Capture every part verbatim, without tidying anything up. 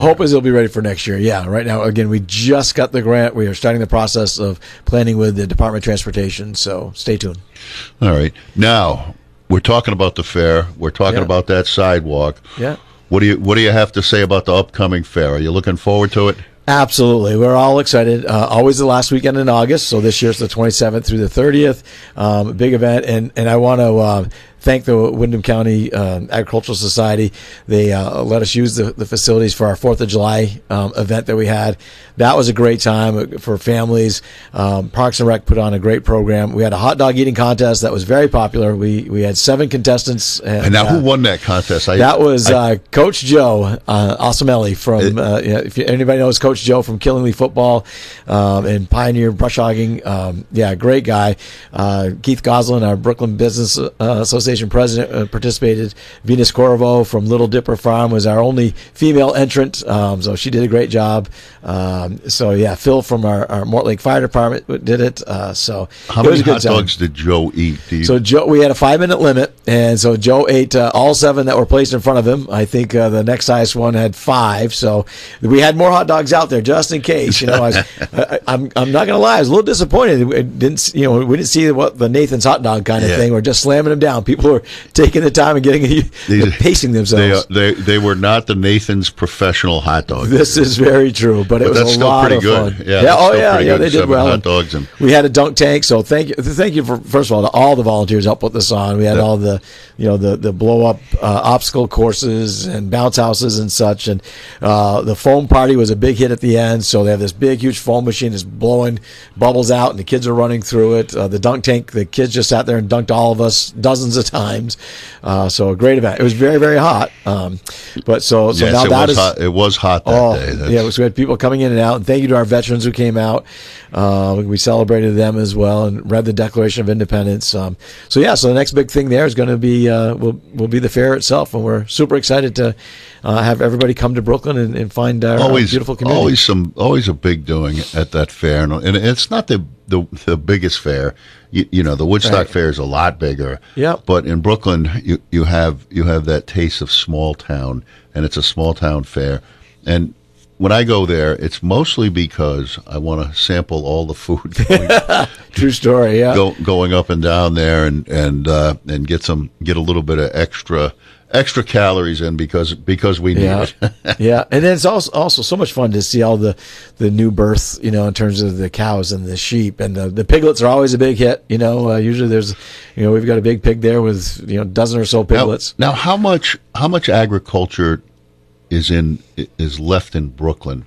Hope is it'll be ready for next year. Yeah, right now, again, we just got the grant. We are starting the process of planning with the Department of Transportation, so stay tuned. All right. Now, we're talking about the fair. We're talking Yeah. about that sidewalk. Yeah. What do you What do you have to say about the upcoming fair? Are you looking forward to it? Absolutely. We're all excited. Uh, always the last weekend in August. So this year's the twenty-seventh through the thirtieth. Um, big event. And, and I want to uh, thank the Windham County uh, Agricultural Society. They uh, let us use the, the facilities for our fourth of July um, event that we had. That was a great time for families. Um, Parks and Rec put on a great program. We had a hot dog eating contest that was very popular. We we had seven contestants. And, And now, uh, who won that contest? I, that was I, uh, Coach Joe uh, Osamelli from, It- uh, yeah, if you, anybody knows Coach Joe from Killingly Football um, and Pioneer Brush Hogging. Um, yeah, great guy. Uh, Keith Goslin, our Brooklyn Business uh, Association president, uh, participated. Venus Corvo from Little Dipper Farm was our only female entrant, um, so she did a great job. Um, so, yeah, Phil from our, our Mortlake Fire Department did it. Uh, so how it was many a good hot time. dogs did Joe eat? Do you, So Joe, we had a five minute limit, and so Joe ate uh, all seven that were placed in front of him. I think uh, the next highest one had five, so we had more hot dogs out there just in case. You know, I was, I, I'm I'm not gonna lie, I was a little disappointed. We didn't, you know, we didn't see what the Nathan's hot dog kind of Yeah. thing. We're just slamming them down. People were taking the time and getting These- pacing they, themselves. are- they they were not the Nathan's professional hot dogs. This is very true, but it But was that's a still lot pretty of good. fun. Yeah, that's oh still yeah, pretty yeah, good. they did Seven well. hot dogs and- We had a dunk tank, so thank you, thank you for first of all to all the volunteers helped put this on. We had Yeah. all the, you know, the the blow up uh, obstacle courses and bounce houses and such, and uh, the foam party was a big hit at the end. So they have this big, huge foam machine that's blowing bubbles out, and the kids are running through it. Uh, the dunk tank, the kids just sat there and dunked all of us dozens of times. Uh, so a great event. It was very, very hot. Um, but so so yes, now it that was is hot. It was hot that Oh, day. That's- yeah, so we had people coming in and out, and thank you to our veterans who came out. Uh, we celebrated them as well and read the Declaration of Independence. Um, so yeah, so the next big thing there is going to be uh, will will be the fair itself, and we're super excited to uh, have everybody come to Brooklyn and, and find our, our always beautiful community. Always some, always a big doing at that fair, and, and it's not the, the the biggest fair. You, you know, the Woodstock Right. Fair is a lot bigger. Yep. But in Brooklyn, you you have you have that taste of small town, and it's a small town fair. And when I go there, it's mostly because I want to sample all the food going, True story. Yeah. go, going up and down there, and and uh, and get some get a little bit of extra extra calories in because because we need Yeah, it. yeah, and then it's also also so much fun to see all the the new birth, you know, in terms of the cows and the sheep, and the, the piglets are always a big hit. You know, uh, usually there's, you know, we've got a big pig there with you know a dozen or so piglets. Now, now, how much how much agriculture is in is left in Brooklyn?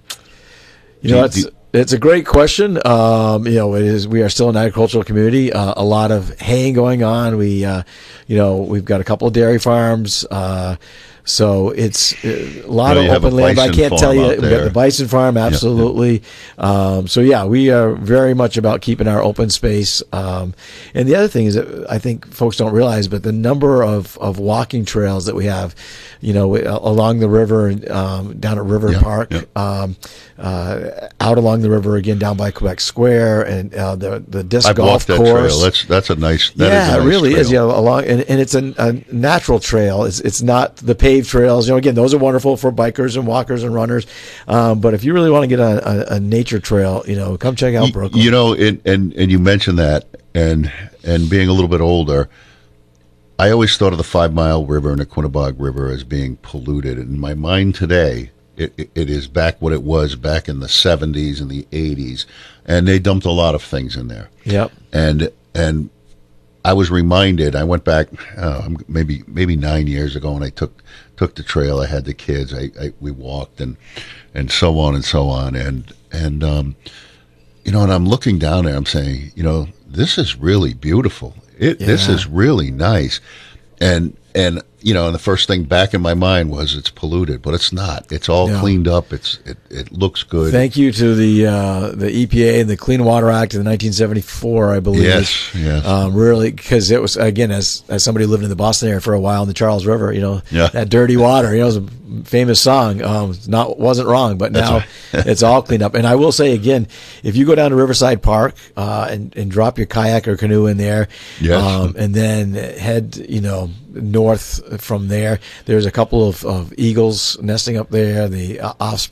You know, Do- it's do- it's a great question. Um, you know, it is. We are still an agricultural community. Uh, a lot of haying going on. We, uh, you know, we've got a couple of dairy farms. Uh, so it's uh, a lot You know, of you have a open land. But I bison can't tell farm you. out We've got there. the bison farm, absolutely. Um, so yeah, we are very much about keeping our open space. Um, and the other thing is that I think folks don't realize, but the number of, of walking trails that we have, you know, along the river, um, down at River Yeah, Park, yeah. um, uh, out along the river again down by Quebec Square, and uh, the the disc I've golf walked that course. trail. That's that's a nice. That is yeah, a nice it really trail. is. You know, along and, and it's a, a natural trail. It's it's not the paved trails. You know, again, those are wonderful for bikers and walkers and runners. Um, but if you really want to get a, a, a nature trail, you know, come check out Y- Brooklyn. You know, it, and and you mentioned that, and and being a little bit older, I always thought of the Five Mile River and the Quinnebog River as being polluted. In my mind today, it, it, it is back what it was back in the seventies and the eighties, and they dumped a lot of things in there. Yep. And and I was reminded. I went back uh, maybe maybe nine years ago, and I took took the trail. I had the kids. I, I we walked and and so on and so on. And and um, you know, and I'm looking down there. I'm saying, you know, this is really beautiful. It this Yeah. is really nice. And and you know, and the first thing back in my mind was it's polluted, but it's not. It's all No. cleaned up. It's it, it looks good. Thank you to the uh, the E P A and the Clean Water Act of nineteen seventy-four, I believe. Yes, yes. Um, really, because it was again, as as somebody who lived in the Boston area for a while in the Charles River, you know, Yeah. that dirty water, you know, it was a famous song. Um, it's not wasn't wrong, but now it's all cleaned up. And I will say again, if you go down to Riverside Park uh, and and drop your kayak or canoe in there, Yes. um, and then head, you know, north from there. There's a couple of, of eagles nesting up there. The uh, offspring